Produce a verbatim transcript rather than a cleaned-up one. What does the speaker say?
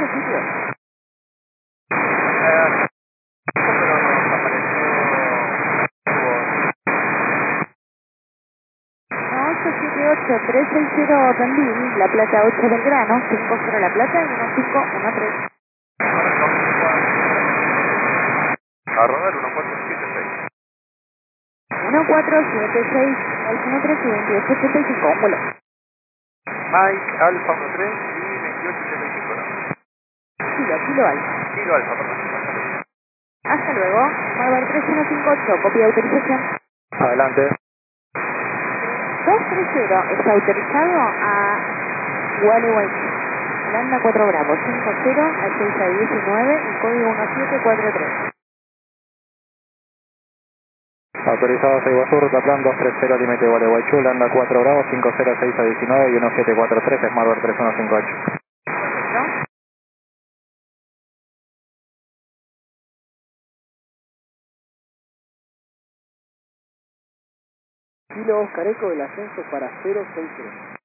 sitio? Eh, pero nos apareció uno ocho siete ocho tres seis cero Tandil, La Plata ocho Belgrano, cinco cero La Plata y uno cinco uno tres. a rodar uno cuatro siete seis. uno cuatro siete seis, uno tres y veintiocho ochenta y cinco, un vuelo. Mike Alfa uno tres y veintiocho ochenta y cinco, ¿no? Kilo, kilo alfa. Kilo Alfa, perdón. Hasta luego. Mover tres uno cinco ocho, copia de autorización. Adelante. dos tres cero está autorizado a Gualeguaychú. Holanda cuatro Bravo, cinco cero a seis a diecinueve y código uno siete cuatro tres. Autorizado a Iguazú, ruta plan dos tres cero, límite de Gualeguaychú, Holanda cuatro Bravo, cinco cero seis a diecinueve y uno siete cuatro tres, Smartware tres uno cinco ocho. Perfecto. Kilo Oscar Eco del ascenso para cero seis tres.